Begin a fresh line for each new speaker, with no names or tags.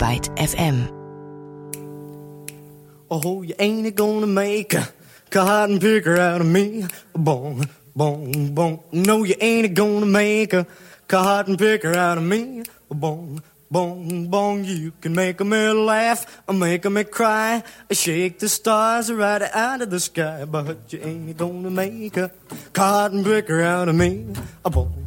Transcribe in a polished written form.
Spotlight FM.
Oh, you ain't gonna make a cotton picker out of me. Bong, bong, bong. No, you ain't gonna make a cotton picker out of me. Bong, bong, bong. You can make me laugh or make me cry, shake the stars right out of the sky, but you ain't gonna make a cotton picker out of me. Bong,